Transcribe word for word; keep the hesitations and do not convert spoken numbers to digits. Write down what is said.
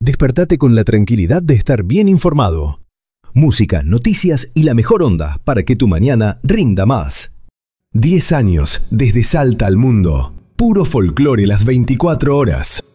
Despertate con la tranquilidad de estar bien informado. Música, noticias y la mejor onda para que tu mañana rinda más. diez años desde Salta al mundo. Puro folclore las veinticuatro horas.